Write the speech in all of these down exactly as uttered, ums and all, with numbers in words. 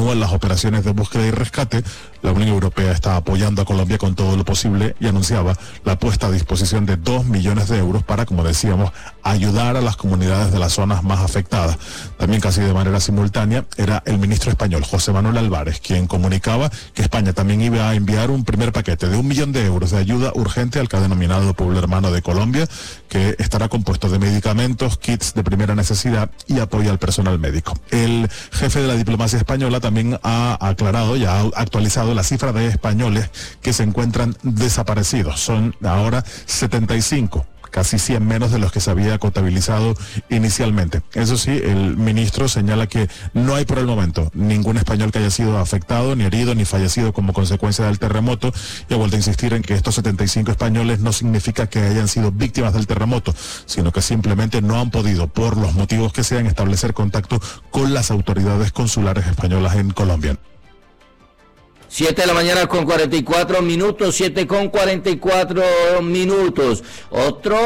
continúan las operaciones de búsqueda y rescate. La Unión Europea está apoyando a Colombia con todo lo posible y anunciaba la puesta a disposición de dos millones de euros para, como decíamos, ayudar a las comunidades de las zonas más afectadas. También casi de manera simultánea era el ministro español, José Manuel Álvarez, quien comunicaba que España también iba a enviar un primer paquete de un millón de euros de ayuda urgente al que ha denominado Pueblo Hermano de Colombia, que estará compuesto de medicamentos, kits de primera necesidad y apoyo al personal médico. El jefe de la diplomacia española también ha aclarado y ha actualizado la cifra de españoles que se encuentran desaparecidos. Son ahora setenta y cinco. Casi cien menos de los que se había contabilizado inicialmente. Eso sí, el ministro señala que no hay por el momento ningún español que haya sido afectado, ni herido, ni fallecido como consecuencia del terremoto, y ha vuelto a insistir en que estos setenta y cinco españoles no significa que hayan sido víctimas del terremoto, sino que simplemente no han podido, por los motivos que sean, establecer contacto con las autoridades consulares españolas en Colombia. siete de la mañana con cuarenta y cuatro minutos, siete con cuarenta y cuatro minutos. Otro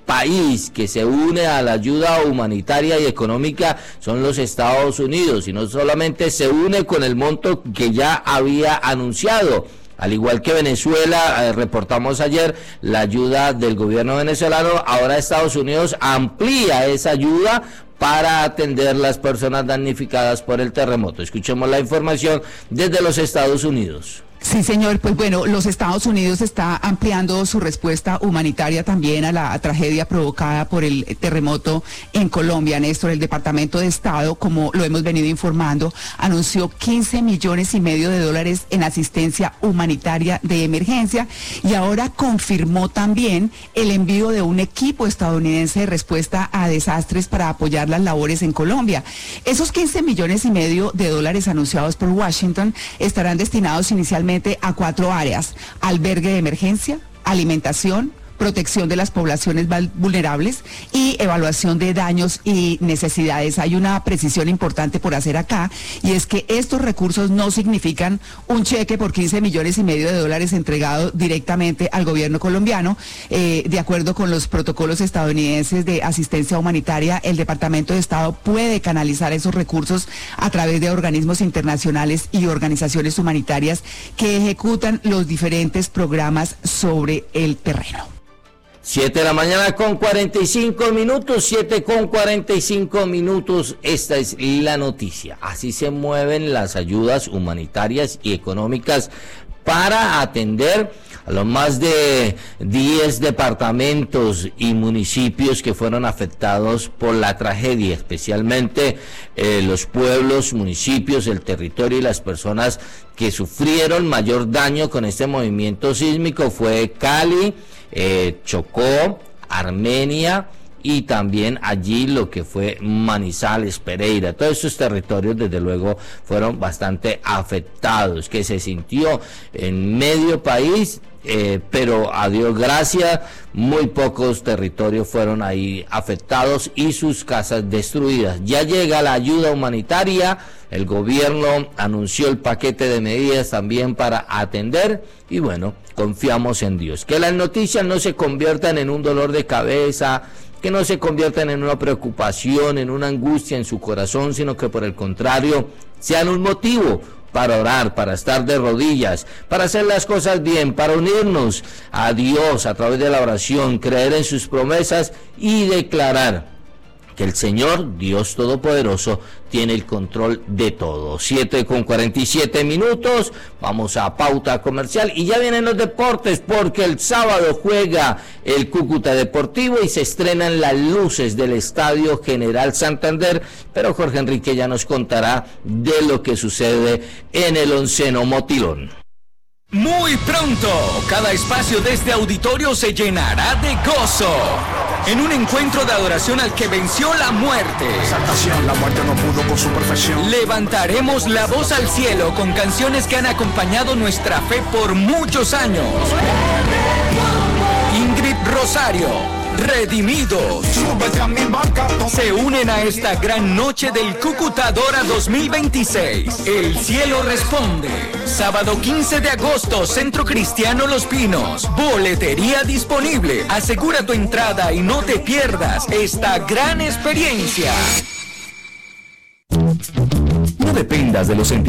país que se une a la ayuda humanitaria y económica son los Estados Unidos, y no solamente se une con el monto que ya había anunciado. Al igual que Venezuela, eh, reportamos ayer la ayuda del gobierno venezolano, ahora Estados Unidos amplía esa ayuda para atender las personas damnificadas por el terremoto. Escuchemos la información desde los Estados Unidos. Sí, señor. Pues bueno, los Estados Unidos está ampliando su respuesta humanitaria también a la tragedia provocada por el terremoto en Colombia. Néstor, el Departamento de Estado, como lo hemos venido informando, anunció quince millones y medio de dólares en asistencia humanitaria de emergencia, y ahora confirmó también el envío de un equipo estadounidense de respuesta a desastres para apoyar las labores en Colombia. Esos quince millones y medio de dólares anunciados por Washington estarán destinados inicialmente a cuatro áreas: albergue de emergencia, alimentación, protección de las poblaciones vulnerables y evaluación de daños y necesidades. Hay una precisión importante por hacer acá, y es que estos recursos no significan un cheque por quince millones y medio de dólares entregado directamente al gobierno colombiano. Eh, de acuerdo con los protocolos estadounidenses de asistencia humanitaria, el Departamento de Estado puede canalizar esos recursos a través de organismos internacionales y organizaciones humanitarias que ejecutan los diferentes programas sobre el terreno. siete de la mañana con cuarenta y cinco minutos, siete con cuarenta y cinco minutos, esta es la noticia. Así se mueven las ayudas humanitarias y económicas para atender a los más de diez departamentos y municipios que fueron afectados por la tragedia, especialmente eh, los pueblos, municipios, el territorio y las personas que sufrieron mayor daño con este movimiento sísmico. Fue Cali, Eh, Chocó, Armenia y también allí lo que fue Manizales, Pereira. Todos estos territorios desde luego fueron bastante afectados, que se sintió en medio país, eh, pero a Dios gracias, muy pocos territorios fueron ahí afectados y sus casas destruidas. Ya llega la ayuda humanitaria, el gobierno anunció el paquete de medidas también para atender, y bueno, confiamos en Dios. Que las noticias no se conviertan en un dolor de cabeza, que no se conviertan en una preocupación, en una angustia en su corazón, sino que por el contrario sean un motivo para orar, para estar de rodillas, para hacer las cosas bien, para unirnos a Dios a través de la oración, creer en sus promesas y declarar que el Señor, Dios Todopoderoso, tiene el control de todo. siete con cuarenta y siete minutos, vamos a pauta comercial y ya vienen los deportes, porque el sábado juega el Cúcuta Deportivo y se estrenan las luces del Estadio General Santander, pero Jorge Enrique ya nos contará de lo que sucede en el onceno Motilón. Muy pronto, cada espacio de este auditorio se llenará de gozo, en un encuentro de adoración al que venció la muerte. La muerte no pudo con su perfección. Levantaremos la voz al cielo con canciones que han acompañado nuestra fe por muchos años. Ingrid Rosario, Redimidos, se unen a esta gran noche del Cúcutadora dos mil veintiséis. El cielo responde. Sábado quince de agosto, Centro Cristiano Los Pinos. Boletería disponible. Asegura tu entrada y no te pierdas esta gran experiencia. No dependas de los sentimientos.